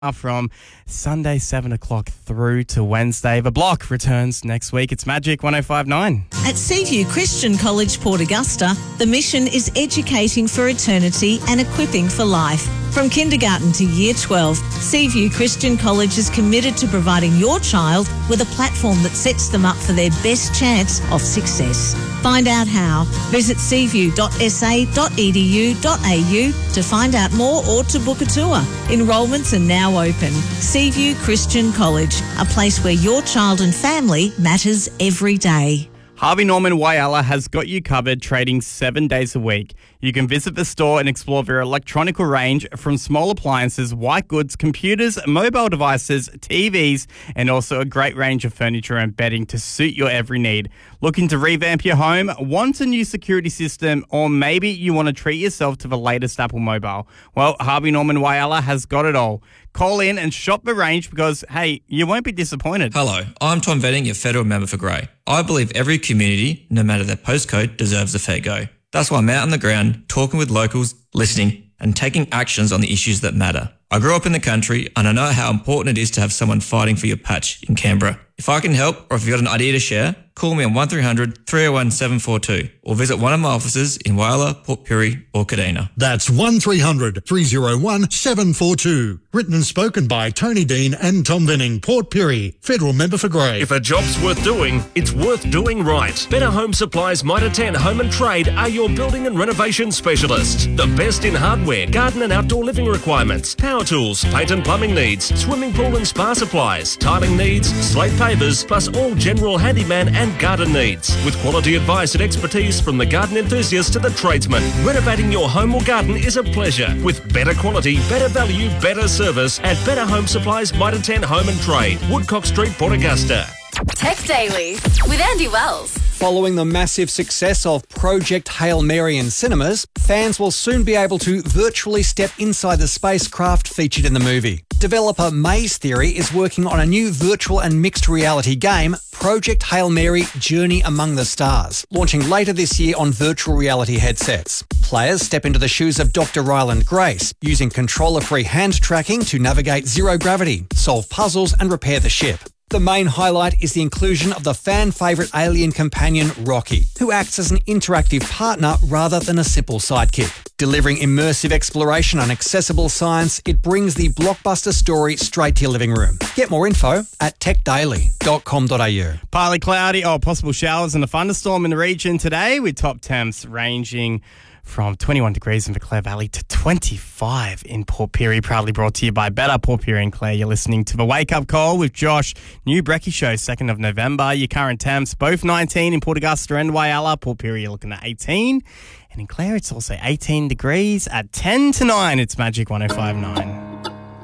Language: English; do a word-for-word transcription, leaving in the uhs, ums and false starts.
from Sunday seven o'clock through to Wednesday. The Block returns next week. It's Magic one oh five point nine. At Seaview Christian College, Port Augusta, the mission is educating for eternity and equipping for life. From kindergarten to year twelve, Seaview Christian College is committed to providing your child with a platform that sets them up for their best chance of success. Find out how. Visit seaview dot s a dot e d u dot a u to find out more or to book a tour. Enrolments are now open. Seaview Christian College, a place where your child and family matters every day. Harvey Norman Whyalla has got you covered, trading seven days a week. You can visit the store and explore their electronical range from small appliances, white goods, computers, mobile devices, T Vs, and also a great range of furniture and bedding to suit your every need. Looking to revamp your home, want a new security system, or maybe you want to treat yourself to the latest Apple mobile? Well, Harvey Norman Whyalla has got it all. Call in and shop the range because, hey, you won't be disappointed. Hello, I'm Tom Vetting, your federal member for Grey. I believe every community, no matter their postcode, deserves a fair go. That's why I'm out on the ground, talking with locals, listening, and taking actions on the issues that matter. I grew up in the country and I know how important it is to have someone fighting for your patch in Canberra. If I can help, or if you've got an idea to share, call me on one three hundred, three oh one, seven four two or visit one of my offices in Whyalla, Port Pirie or Kadina. That's one three hundred, three oh one, seven four two. Written and spoken by Tony Dean and Tom Venning, Port Pirie, federal member for Grey. If a job's worth doing, it's worth doing right. Better Home Supplies Mitre ten Home and Trade are your building and renovation specialists. The best in hardware, garden and outdoor living requirements, power tools, paint and plumbing needs, swimming pool and spa supplies, tiling needs, slate pavers, plus all general handyman and garden needs. With quality advice and expertise from the garden enthusiast to the tradesman, renovating your home or garden is a pleasure. With better quality, better value, better service at Better Home Supplies Mitre ten Home and Trade, Woodcock Street, Port Augusta. Tech Daily with Andy Wells. Following the massive success of Project Hail Mary in cinemas, fans will soon be able to virtually step inside the spacecraft featured in the movie. Developer Maze Theory is working on a new virtual and mixed reality game, Project Hail Mary Journey Among the Stars, launching later this year on virtual reality headsets. Players step into the shoes of Doctor Ryland Grace, using controller-free hand tracking to navigate zero gravity, solve puzzles and repair the ship. The main highlight is the inclusion of the fan favourite alien companion Rocky, who acts as an interactive partner rather than a simple sidekick. Delivering immersive exploration on accessible science, it brings the blockbuster story straight to your living room. Get more info at tech daily dot com dot a u. Partly cloudy or possible showers and a thunderstorm in the region today, with top temps ranging from twenty-one degrees in the Clare Valley to twenty-five in Port Pirie. Proudly brought to you by Better Port Pirie and Clare. You're listening to the Wake Up Call with Josh. New Brekkie Show, second of November. Your current temps, both nineteen in Port Augusta and Whyalla. Port Pirie, you're looking at eighteen. And in Clare, it's also eighteen degrees at ten to nine. It's Magic one oh five point nine.